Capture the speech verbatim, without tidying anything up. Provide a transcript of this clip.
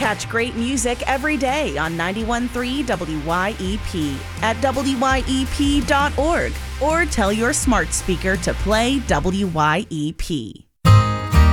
Catch great music every day on ninety-one point three W Y E P at W Y E P dot org or tell your smart speaker to play W Y E P.